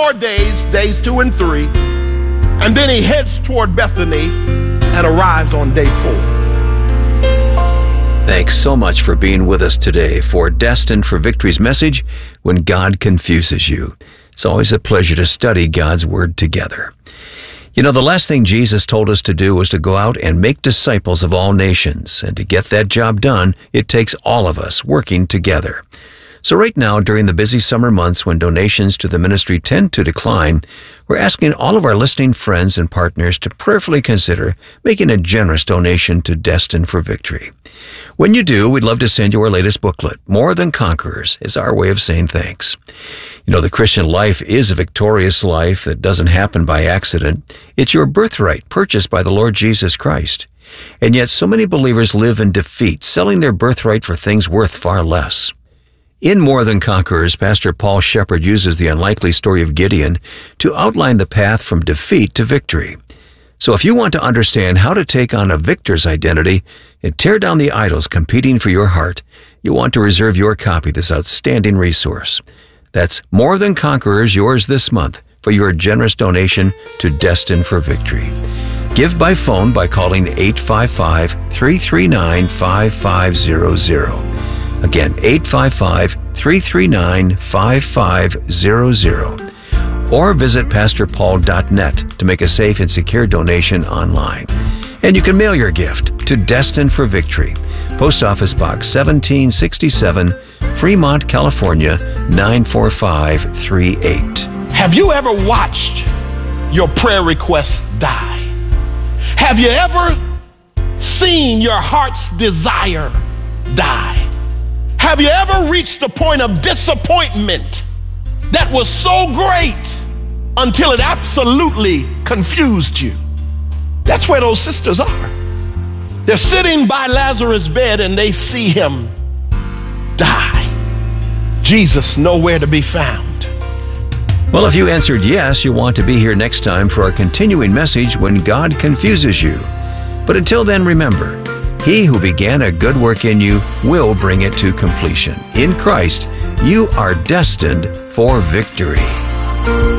more days, days 2 and 3, and then he heads toward Bethany and arrives on day 4. Thanks so much for being with us today for Destined for Victory's message, When God Confuses You. It's always a pleasure to study God's Word together. You know, the last thing Jesus told us to do was to go out and make disciples of all nations. And to get that job done, it takes all of us working together. So right now, during the busy summer months when donations to the ministry tend to decline, we're asking all of our listening friends and partners to prayerfully consider making a generous donation to Destined for Victory. When you do, we'd love to send you our latest booklet, More Than Conquerors, is our way of saying thanks. You know, the Christian life is a victorious life that doesn't happen by accident. It's your birthright purchased by the Lord Jesus Christ. And yet so many believers live in defeat, selling their birthright for things worth far less. In More Than Conquerors, Pastor Paul Shepherd uses the unlikely story of Gideon to outline the path from defeat to victory. So if you want to understand how to take on a victor's identity and tear down the idols competing for your heart, you'll want to reserve your copy of this outstanding resource. That's More Than Conquerors, yours this month for your generous donation to Destined for Victory. Give by phone by calling 855-339-5500. Again, 855-339-5500. Or visit pastorpaul.net to make a safe and secure donation online. And you can mail your gift to Destined for Victory, Post Office Box 1767, Fremont, California, 94538. Have you ever watched your prayer requests die? Have you ever seen your heart's desire die? Have you ever reached a point of disappointment that was so great until it absolutely confused you? That's where those sisters are. They're sitting by Lazarus' bed and they see him die. Jesus nowhere to be found. Well, if you answered yes, you'll want to be here next time for our continuing message, When God Confuses You. But until then, remember, He who began a good work in you will bring it to completion. In Christ, you are destined for victory.